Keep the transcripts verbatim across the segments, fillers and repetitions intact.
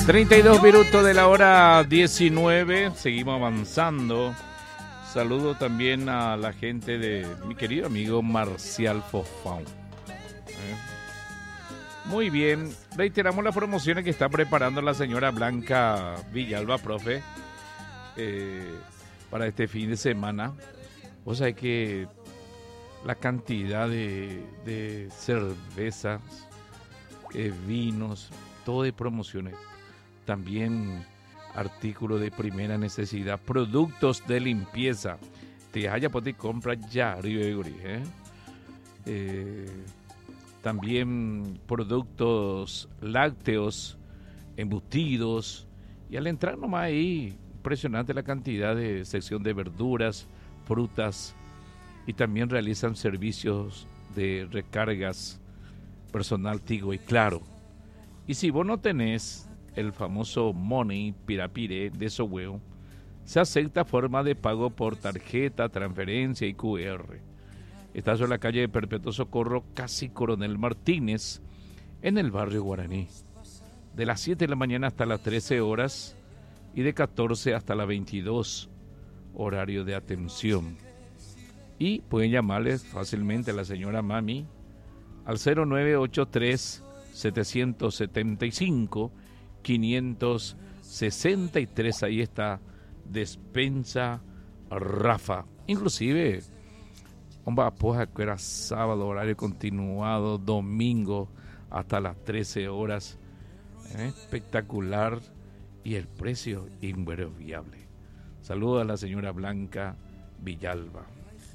treinta y dos minutos de la hora diecinueve, seguimos avanzando. Saludo también a la gente de mi querido amigo Marcial Fofán. ¿Eh? Muy bien, reiteramos las promociones que está preparando la señora Blanca Villalba, profe, eh, para este fin de semana. O sea que la cantidad de, de cervezas, eh, vinos, todo de promociones. También artículos de primera necesidad, productos de limpieza. Te haya podido comprar ya, ¿eh? Eh, también productos lácteos, embutidos. Y al entrar nomás ahí, impresionante la cantidad de sección de verduras, frutas. Y también realizan servicios de recargas personal Tigo y Claro. Y si vos no tenés el famoso Money Pirapire de Sohueo, se acepta forma de pago por tarjeta, transferencia y Q R. Está sobre la calle de Perpetuo Socorro, casi Coronel Martínez, en el barrio Guaraní. De las siete de la mañana hasta las trece horas y de catorce hasta las veintidós, horario de atención. Y pueden llamarles fácilmente a la señora Mami al cero nueve ocho tres, siete siete cinco, cinco seis tres. Ahí está Despensa Rafa. Inclusive, hombre, apoya que era sábado, horario continuado, domingo hasta las trece horas. ¿Eh? Espectacular. Y el precio inviable. Saludos a la señora Blanca Villalba.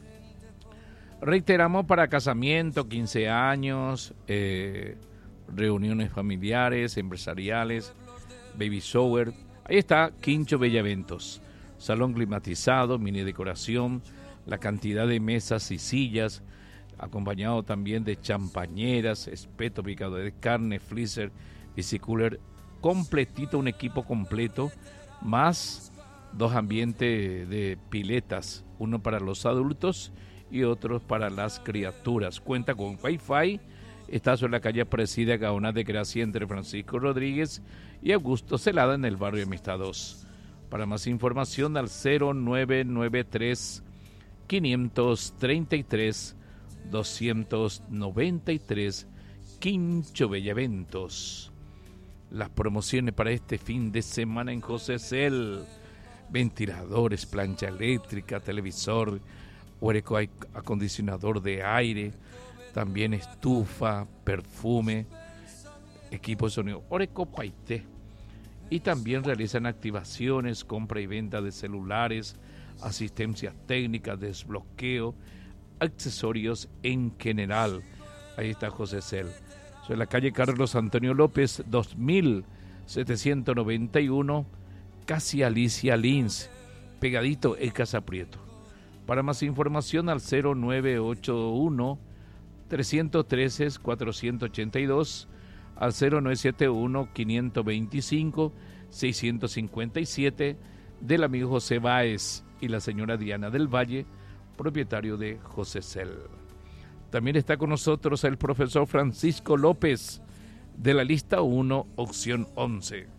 Reiteramos para casamiento, quince años, eh, reuniones familiares, empresariales, baby shower. Ahí está Quincho Bella Eventos. Salón climatizado, mini decoración, la cantidad de mesas y sillas, acompañado también de champañeras, espeto, picado de carne, freezer, bicicooler, completito, un equipo completo, más dos ambientes de piletas, uno para los adultos y otros para las criaturas. Cuenta con Wi-Fi. Está sobre la calle Presida Gaona de Gracia entre Francisco Rodríguez y Augusto Celada en el barrio Amistad dos. Para más información al cero nueve nueve tres, cinco tres tres, dos nueve tres. Quincho Bella Eventos. Las promociones para este fin de semana en José Cel: ventiladores, plancha eléctrica, televisor, hueco acondicionador de aire, también estufa, perfume, equipo de sonido, Oreco Paité. Y también realizan activaciones, compra y venta de celulares, asistencia técnica, desbloqueo, accesorios en general. Ahí está José Cel. Sobre la calle Carlos Antonio López, dos mil setecientos noventa y uno, casi Alicia Lins, pegadito el Casa Prieto. Para más información al cero nueve ocho uno, tres uno tres, cuatro ocho dos, al cero nueve siete uno, cinco dos cinco, seis cinco siete, del amigo José Báez y la señora Diana del Valle, propietario de José Cel. También está con nosotros el profesor Francisco López, de la lista uno, opción once.